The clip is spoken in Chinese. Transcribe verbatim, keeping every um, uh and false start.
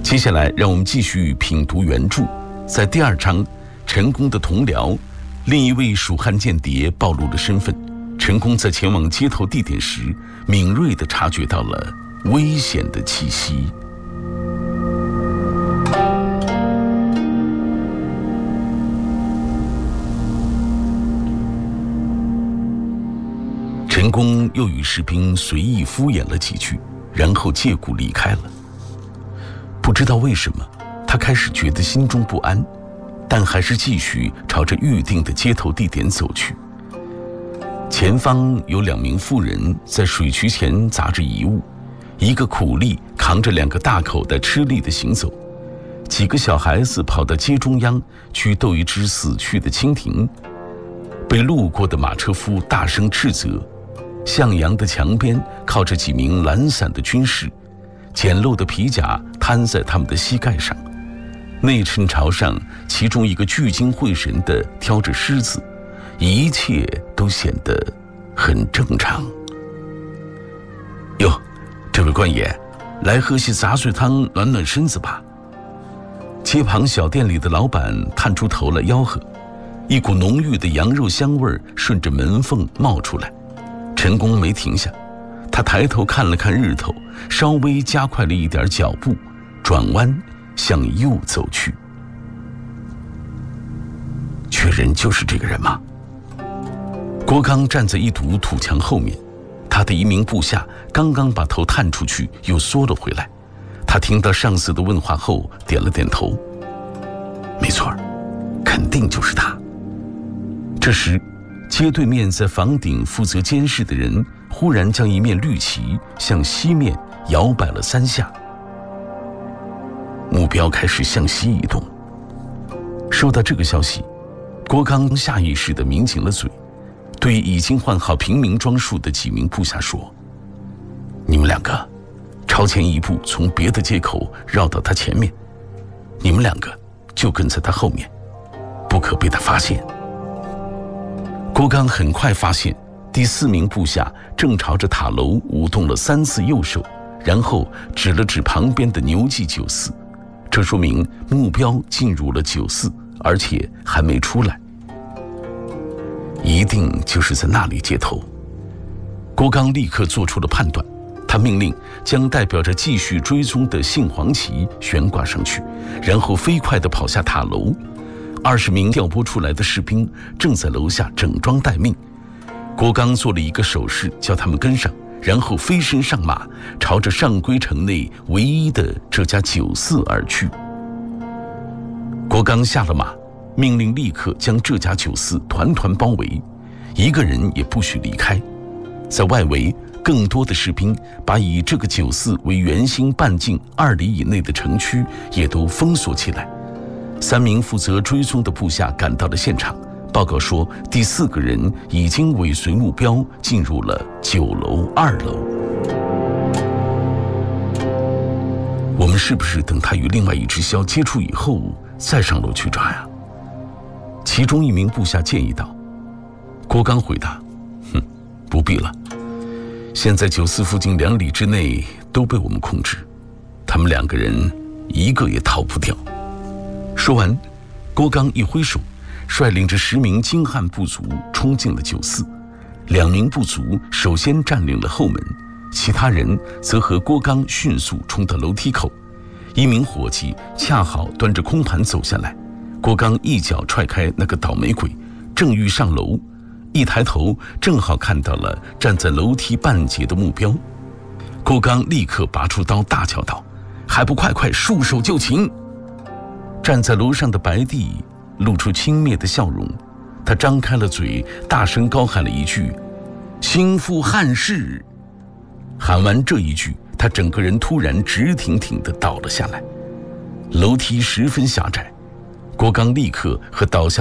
接下来让我们继续品读原著。在第二章，陈宫的同僚，另一位蜀汉间谍暴露了身份。陈宫在前往接头地点时，敏锐地察觉到了危险的气息。陈宫又与士兵随意敷衍了几句，然后借故离开了。不知道为什么，他开始觉得心中不安，但还是继续朝着预定的接头地点走去。前方有两名妇人在水渠前砸着遗物，一个苦力扛着两个大口袋吃力地行走，几个小孩子跑到街中央去逗一只死去的蜻蜓。被路过的马车夫大声斥责，向阳的墙边靠着几名懒散的军士，简陋的皮甲摊在他们的膝盖上，内衬朝上，其中一个聚精会神地挑着虱子，一切都显得很正常。哟，这位官爷，来喝些杂碎汤暖暖身子吧。街旁小店里的老板探出头来吆喝，一股浓郁的羊肉香味顺着门缝冒出来。陈宫没停下，他抬头看了看日头，稍微加快了一点脚步，转弯向右走去。确认就是这个人吗？郭刚站在一堵土墙后面，他的一名部下刚刚把头探出去，又缩了回来。他听到上司的问话后，点了点头。没错，肯定就是他。这时，街对面在房顶负责监视的人忽然将一面绿旗向西面摇摆了三下，目标开始向西移动。收到这个消息，郭刚下意识地抿紧了嘴，对已经换好平民装束的几名部下说：“你们两个朝前一步，从别的街口绕到他前面，你们两个就跟在他后面，不可被他发现。”郭刚很快发现第四名部下正朝着塔楼舞动了三次右手，然后指了指旁边的牛记九四，这说明目标进入了九四，而且还没出来，一定就是在那里接头。郭刚立刻做出了判断，他命令将代表着继续追踪的杏黄旗悬挂上去，然后飞快地跑下塔楼。二十名调拨出来的士兵正在楼下整装待命。郭刚做了一个手势，叫他们跟上，然后飞身上马，朝着上归城内唯一的这家酒肆而去。郭刚下了马，命令立刻将这家酒肆团团包围，一个人也不许离开。在外围，更多的士兵把以这个酒肆为圆心半径二里以内的城区也都封锁起来。三名负责追踪的部下赶到了现场，报告说第四个人已经尾随目标进入了九楼二楼。我们是不是等他与另外一只枭接触以后再上楼去抓呀？其中一名部下建议道。郭刚回答：哼，不必了，现在九四附近两里之内都被我们控制，他们两个人一个也逃不掉。说完，郭刚一挥手，率领着十名精悍部族冲进了酒肆。两名部族首先占领了后门，其他人则和郭刚迅速冲到楼梯口。一名伙计恰好端着空盘走下来，郭刚一脚踹开那个倒霉鬼，正欲上楼，一抬头正好看到了站在楼梯半截的目标。郭刚立刻拔出刀，大叫道：“还不快快束手就擒！”站在楼上的白帝露出轻蔑的笑容，他张开了嘴，大声高喊了一句：“兴复汉室！”喊完这一句，他整个人突然直挺挺地倒了下来。楼梯十分狭窄，郭刚立刻和倒下